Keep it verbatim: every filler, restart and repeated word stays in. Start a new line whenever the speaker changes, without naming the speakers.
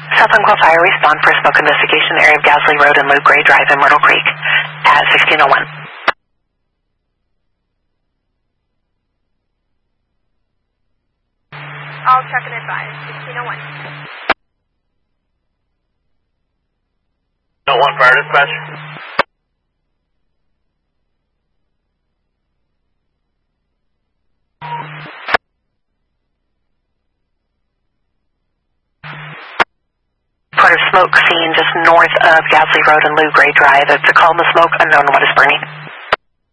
South Umpqua Fire, respond for a smoke investigation area of Gasley Road and Lou Gray Drive in Myrtle Creek at sixteen oh one.
I'll check and advise. sixteen oh one.
oh one Fire Dispatch.
Part of smoke seen just north of Gasley Road and Lou Gray Drive. It's a column of smoke, unknown what is burning.